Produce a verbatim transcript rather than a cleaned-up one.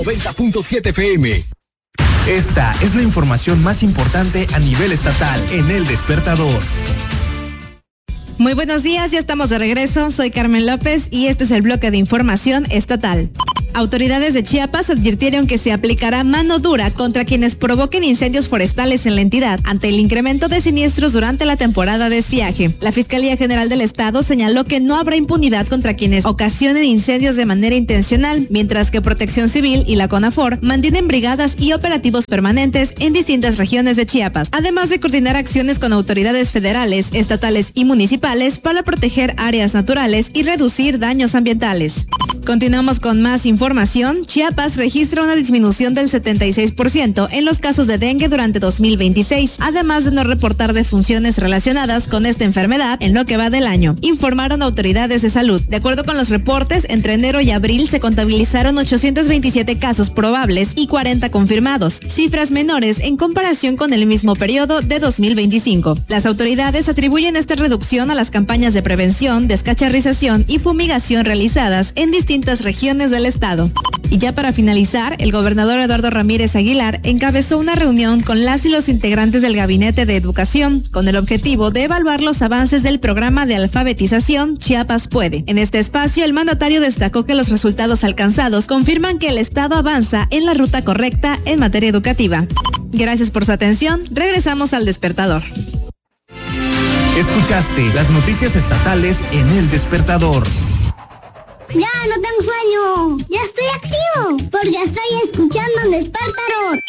noventa punto siete F M. Esta es la información más importante a nivel estatal en El Despertador. Muy buenos días, ya estamos de regreso. Soy Carmen López y este es el bloque de información estatal. Autoridades de Chiapas advirtieron que se aplicará mano dura contra quienes provoquen incendios forestales en la entidad ante el incremento de siniestros durante la temporada de estiaje. La Fiscalía General del Estado señaló que no habrá impunidad contra quienes ocasionen incendios de manera intencional, mientras que Protección Civil y la CONAFOR mantienen brigadas y operativos permanentes en distintas regiones de Chiapas, además de coordinar acciones con autoridades federales, estatales y municipales para proteger áreas naturales y reducir daños ambientales. Continuamos con más información. Chiapas registra una disminución del setenta y seis por ciento en los casos de dengue durante dos mil veintiséis, además de no reportar defunciones relacionadas con esta enfermedad en lo que va del año, informaron autoridades de salud. De acuerdo con los reportes, entre enero y abril se contabilizaron ochocientos veintisiete casos probables y cuarenta confirmados, cifras menores en comparación con el mismo periodo de dos mil veinticinco. Las autoridades atribuyen esta reducción a las campañas de prevención, descacharrización y fumigación realizadas en distintas distintas regiones del estado. Y ya para finalizar, el gobernador Eduardo Ramírez Aguilar encabezó una reunión con las y los integrantes del Gabinete de Educación con el objetivo de evaluar los avances del programa de alfabetización Chiapas Puede. En este espacio, el mandatario destacó que los resultados alcanzados confirman que el estado avanza en la ruta correcta en materia educativa. Gracias por su atención. Regresamos al Despertador. Escuchaste las noticias estatales en El Despertador. Ya, no tengo sueño. Ya estoy activo, porque estoy escuchando el Despertador.